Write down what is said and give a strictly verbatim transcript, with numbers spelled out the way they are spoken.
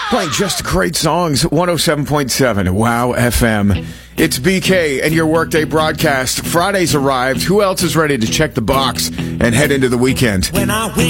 Playing just great songs, one oh seven point seven Wow F M. It's B K and your Workday broadcast. Friday's arrived. Who else is ready to check the box and head into the weekend? When I